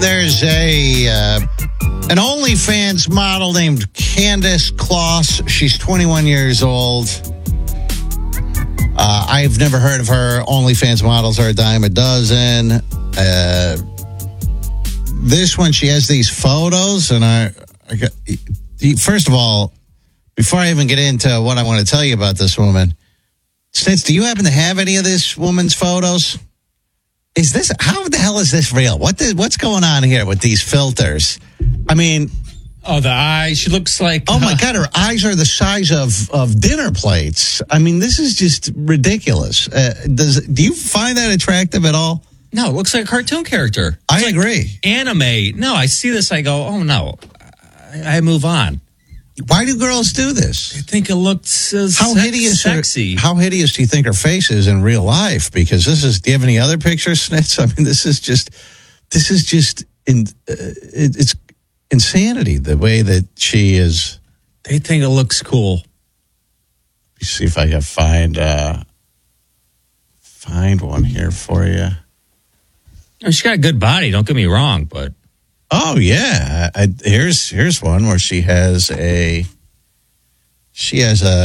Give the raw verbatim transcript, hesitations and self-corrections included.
there's a uh, an OnlyFans model named Candace Kloss. She's twenty-one years old. Uh, I've never heard of her. OnlyFans models are a dime a dozen. Uh, this one, she has these photos, and I, I got, first of all, before I even get into what I want to tell you about this woman, Snitz, do you happen to have any of this woman's photos? Is this, how the hell is this real? What the, what's going on here with these filters? I mean, oh, the eyes. She looks like. Oh my God, her eyes are the size of, of dinner plates. I mean, this is just ridiculous. Uh, does do you find that attractive at all? No, it looks like a cartoon character. It's I like agree. Anime. No, I see this. I go, oh no. I, I move on. Why do girls do this? I think it looks uh, how sex- hideous. sexy. Are, how hideous do you think her face is in real life? Because this is. Do you have any other pictures, Snitz? I mean, this is just. This is just. In, uh, it, it's insanity the way that she is. They think it looks cool. Let me see if I can find uh, find one here for you. I mean, she's got a good body. Don't get me wrong, but. Oh yeah, I, here's here's one where she has a she has a